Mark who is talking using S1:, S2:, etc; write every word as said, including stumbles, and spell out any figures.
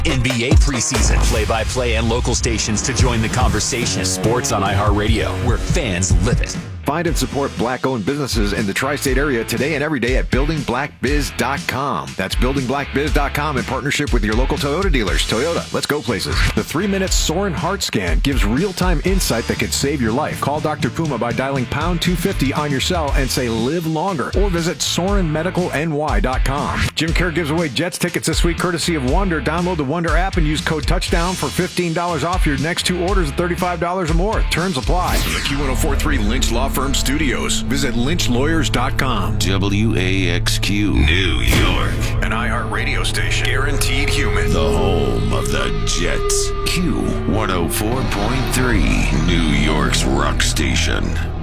S1: N B A preseason, play-by-play, and local stations to join the conversation. Sports on iHeartRadio, where fans live it.
S2: Find and support black-owned businesses in the tri-state area today and every day at building black biz dot com. That's building black biz dot com in partnership with your local Toyota dealers. Toyota, let's go places. The three-minute Sorin Heart Scan gives real-time insight that could save your life. Call Doctor Puma by dialing pound two fifty on your cell and say live longer, or visit sorin medical n y dot com. Jim Kerr gives away Jets tickets this week courtesy of Wonder. Download the Wonder app and use code touchdown for fifteen dollars off your next two orders of thirty-five dollars or more. Terms apply.
S3: The Q one oh four point three Lynch Law Firm Studios. Visit lynch lawyers dot com.
S4: W A X Q, New York.
S3: An iHeart radio station. Guaranteed human.
S4: The home of the Jets. Q one oh four point three, New York's rock station.